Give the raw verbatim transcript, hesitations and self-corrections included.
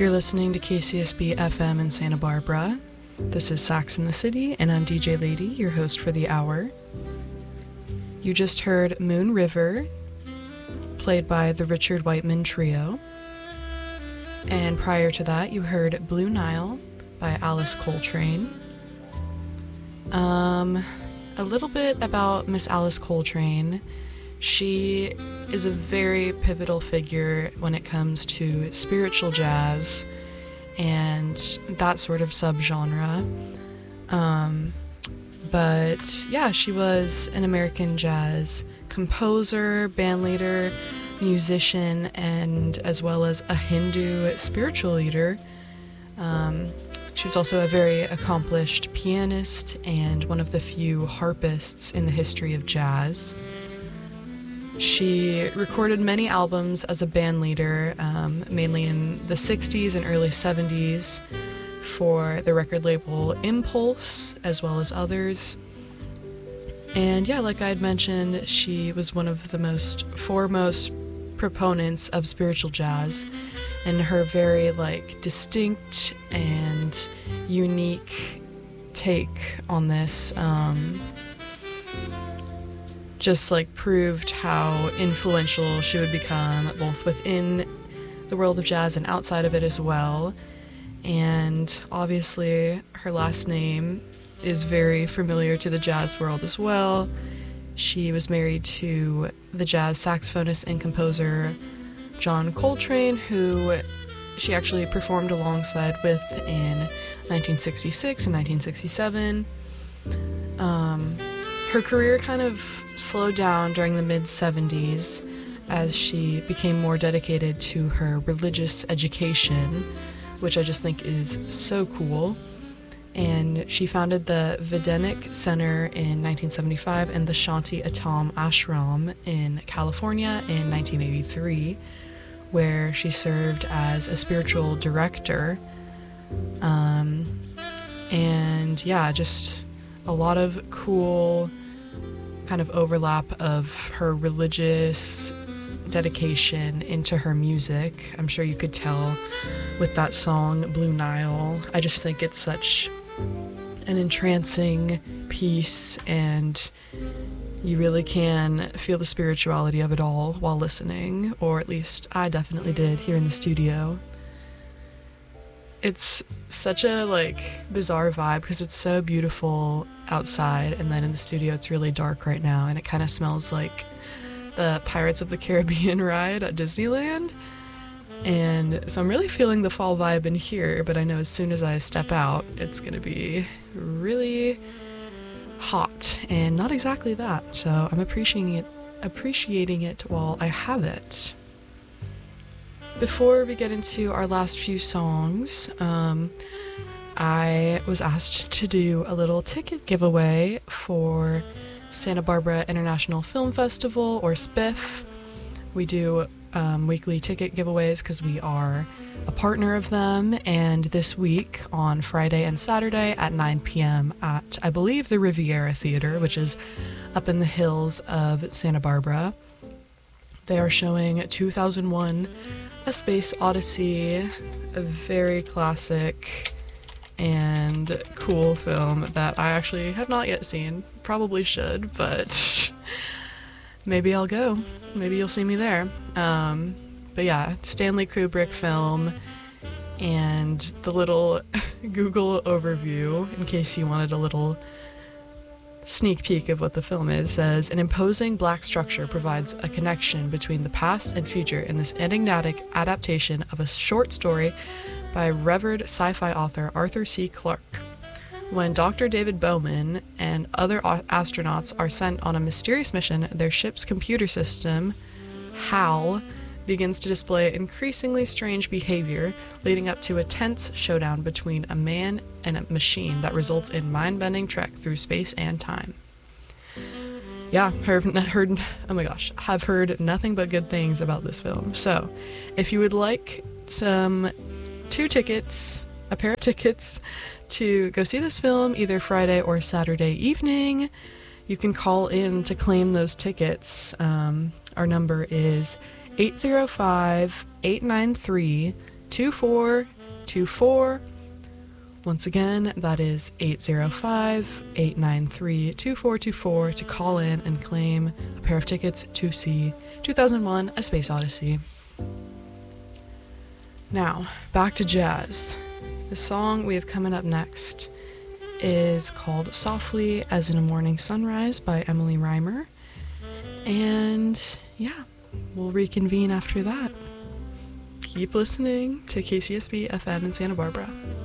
You're listening to K C S B F M in Santa Barbara. This is Sax in the City, and I'm D J Lady, your host for the hour. You just heard Moon River, played by the Richard Whiteman Trio. And prior to that, you heard Blue Nile by Alice Coltrane. Um, a little bit about Miss Alice Coltrane. She is a very pivotal figure when it comes to spiritual jazz and that sort of subgenre. Um, but yeah, she was an American jazz composer, bandleader, musician, and as well as a Hindu spiritual leader. Um, she was also a very accomplished pianist and one of the few harpists in the history of jazz. She recorded many albums as a band leader, um, mainly in the sixties and early seventies for the record label Impulse, as well as others. And yeah, like I had mentioned, she was one of the most foremost proponents of spiritual jazz, and her very like distinct and unique take on this um, just like proved how influential she would become both within the world of jazz and outside of it as well. And obviously her last name is very familiar to the jazz world as well. She was married to the jazz saxophonist and composer John Coltrane, who she actually performed alongside with in nineteen sixty-six and nineteen sixty-seven. Um, her career kind of slowed down during the mid-seventies as she became more dedicated to her religious education, which I just think is so cool. And she founded the Vedanic Center in nineteen seventy-five and the Shanti Atom Ashram in California in nineteen eighty-three, where she served as a spiritual director. Um, and yeah, just a lot of cool kind of overlap of her religious dedication into her music. I'm sure you could tell with that song, Blue Nile. I just think it's such an entrancing piece, and you really can feel the spirituality of it all while listening, or at least I definitely did here in the studio. It's such a like bizarre vibe because it's so beautiful outside, and then in the studio it's really dark right now, and it kind of smells like the Pirates of the Caribbean ride at Disneyland. And so I'm really feeling the fall vibe in here, but I know as soon as I step out it's gonna be really hot, and not exactly that, so I'm appreciating it appreciating it while I have it. Before we get into our last few songs, um, I was asked to do a little ticket giveaway for Santa Barbara International Film Festival, or SPIFF. We do um, weekly ticket giveaways because we are a partner of them, and this week on Friday and Saturday at nine p.m. at, I believe, the Riviera Theater, which is up in the hills of Santa Barbara, they are showing two thousand one A Space Odyssey, a very classic and cool film that I actually have not yet seen. Probably should, but maybe I'll go. Maybe you'll see me there. Um, but yeah, Stanley Kubrick film, and the little Google overview, in case you wanted a little sneak peek of what the film is, says, an imposing black structure provides a connection between the past and future in this enigmatic adaptation of a short story by revered sci-fi author Arthur C. Clarke. When Doctor David Bowman and other astronauts are sent on a mysterious mission, their ship's computer system, HAL, begins to display increasingly strange behavior, leading up to a tense showdown between a man and a machine that results in mind-bending trek through space and time. Yeah, heard, heard, oh my gosh, have heard nothing but good things about this film. So, if you would like some two tickets, a pair of tickets to go see this film either Friday or Saturday evening, you can call in to claim those tickets. Um, our number is eight zero five, eight nine three, two four two four. Once again, that is eight zero five, eight nine three, two four two four to call in and claim a pair of tickets to see two thousand one A Space Odyssey. Now, back to jazz. The song we have coming up next is called Softly as in a Morning Sunrise by Emily Reimer. And yeah, we'll reconvene after that. Keep listening to K C S B F M in Santa Barbara.